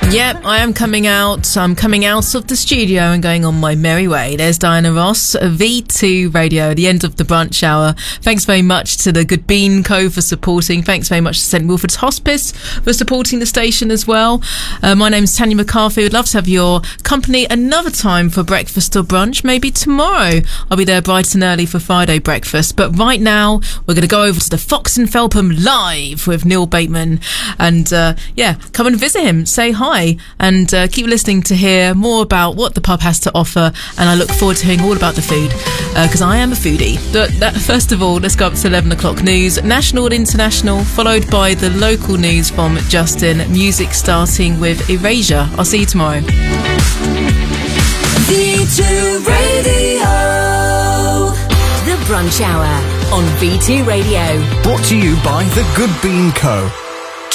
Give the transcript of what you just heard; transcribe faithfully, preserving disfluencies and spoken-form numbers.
Yep, I am coming out. I'm coming out of the studio and going on my merry way. There's Diana Ross, V two Radio, the end of the brunch hour. Thanks very much to the Good Bean Co for supporting. Thanks very much to Saint Wilfrid's Hospice for supporting the station as well. Uh, my name's Tanya McCarthy. We'd love to have your company another time for breakfast or brunch. Maybe tomorrow. I'll be there bright and early for Friday breakfast. But right now, we're going to go over to the Fox and Felpham live with Neil Bateman. And uh, yeah, come and visit him. Say hi. And uh, keep listening to hear more about what the pub has to offer, and I look forward to hearing all about the food because uh, I am a foodie. But that, first of all, let's go up to eleven o'clock news, national and international, followed by the local news from Justin. Music starting with Erasure. I'll see you tomorrow. V two Radio, the brunch hour on V two Radio, brought to you by the Good Bean Co.